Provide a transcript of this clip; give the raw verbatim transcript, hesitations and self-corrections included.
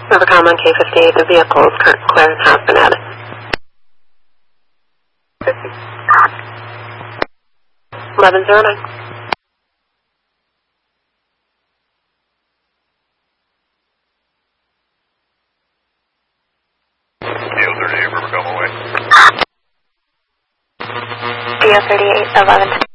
Rivercom on K fifty-eight, the vehicle is currently clear and has been added. eleven zero nine. D O thirty-eight, Rivercom away. D O thirty-eight, eleven.